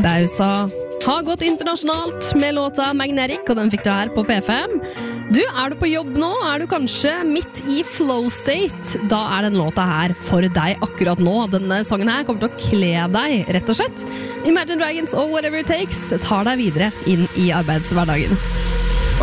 Bausa har gått internasjonalt med låta Magnetic, og den fikk du her på P5. Du, du på jobb nå? Du kanskje midt i flow state? Da den låta her for deg akkurat nå. Denne sangen her kommer til å kle deg, rett og slett. Imagine Dragons og Whatever It Takes tar deg videre inn i arbeidshverdagen.